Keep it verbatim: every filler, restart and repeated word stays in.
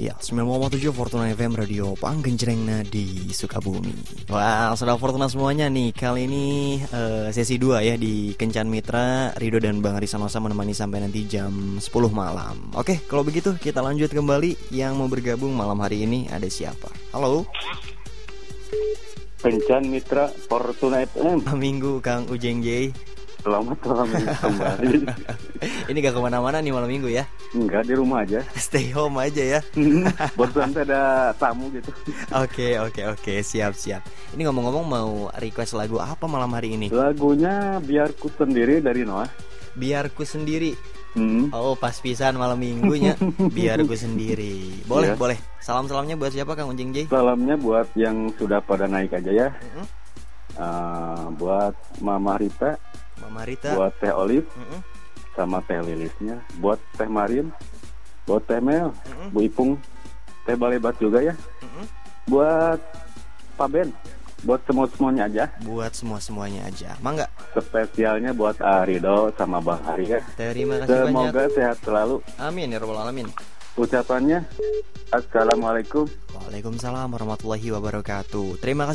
Ya, sembilan puluh koma tujuh Fortuna F M Radio Panggencerengna di Sukabumi. Wah, saudara Fortuna semuanya nih. Kali ini uh, sesi dua ya di Kencan Mitra. Rido dan Bang Risanosa menemani sampai nanti jam sepuluh malam. Oke, kalau begitu kita lanjut kembali. Yang mau bergabung malam hari ini ada siapa? Halo. Kencan Mitra Fortuna F M. Minggu Kang Ujeng J. Selamat malam kembali. Ini gak kemana-mana nih malam minggu ya? Enggak, di rumah aja. Stay home aja ya. Barusan ada tamu gitu. Oke oke oke siap siap. Ini ngomong-ngomong mau request lagu apa malam hari ini? Lagunya Biarku Sendiri dari Noah. Biarku Sendiri. Hmm. Oh pas pisan malam minggunya. Biarku Sendiri. Boleh yeah. boleh. Salam-salamnya buat siapa Kang Ujeng J? Salamnya buat yang sudah pada naik aja ya. Mm-hmm. uh, Buat Mama Rita, Mama Rita, buat Teh Olive, mm-hmm. sama Teh Lilisnya, buat Teh Marin, buat Teh Mel, mm-hmm. Bu Ipung, Teh Balebat juga ya, mm-hmm. buat Pak Ben, buat semua-semuanya aja. Buat semua-semuanya aja. Mangga. Spesialnya buat Arido sama Bang Hari ya. Terima kasih Semoga banyak. Semoga sehat selalu. Amin ya rabbal alamin. Ucapannya Assalamualaikum. Waalaikumsalam warahmatullahi wabarakatuh. Terima kasih.